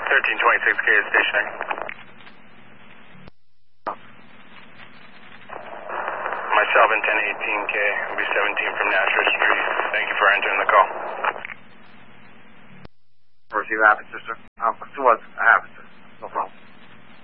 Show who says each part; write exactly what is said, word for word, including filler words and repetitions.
Speaker 1: thirteen twenty-six K is stationary. Myself and ten eighteen K will be seventeen from Nashua Street. Thank you for entering the call.
Speaker 2: Receive, happy sister. Um, so what's happened?